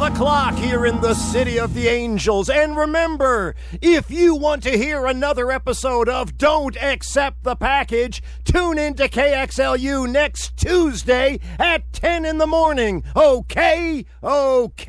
o'clock here in the City of the Angels. And remember, if you want to hear another episode of Don't Accept the Package, tune in to KXLU next Tuesday at 10 in the morning. Okay? Okay.